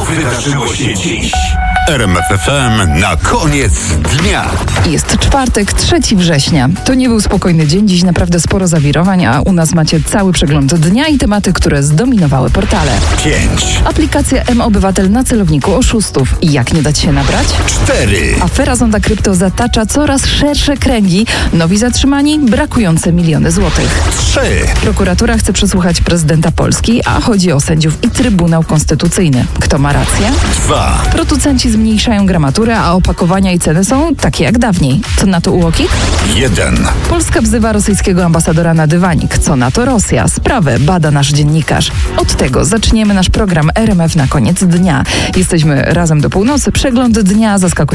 wydarzyło się dziś? RMF FM na koniec dnia. Jest czwartek, 3 września. To nie był spokojny dzień, dziś naprawdę sporo zawirowań, a u nas macie cały przegląd dnia i tematy, które zdominowały portale. 5, Aplikacja M-Obywatel na celowniku oszustów. I jak nie dać się nabrać? 4, Afera Zonda Krypto zatacza coraz szersze kręgi. Nowi zatrzymani, brakujące miliony złotych. 3, Prokuratura chce przesłuchać prezydenta Polski, a chodzi o sędziów i Trybunał Konstytucyjny. Kto ma rację? 2, Producenci zmniejszają gramaturę, a opakowania i ceny są takie jak dawniej. Co na to UOKiK? 1. Polska wzywa rosyjskiego ambasadora na dywanik. Co na to Rosja? Sprawę bada nasz dziennikarz. Od tego zaczniemy nasz program RMF na koniec dnia. Jesteśmy razem do północy. Przegląd dnia zaskakuje.